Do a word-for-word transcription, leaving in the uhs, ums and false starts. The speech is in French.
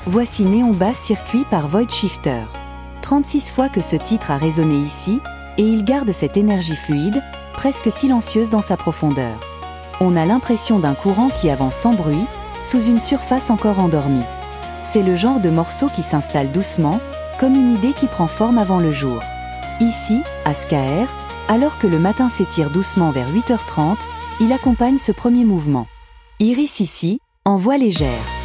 Voici Néon Bass Circuit par Void Shifter. trente-six fois que ce titre a résonné ici, et il garde cette énergie fluide, presque silencieuse dans sa profondeur. On a l'impression d'un courant qui avance sans bruit, sous une surface encore endormie. C'est le genre de morceau qui s'installe doucement, comme une idée qui prend forme avant le jour. Ici, à Skaer, alors que le matin s'étire doucement vers huit heures trente, il accompagne ce premier mouvement. Iris ici, en voix légère.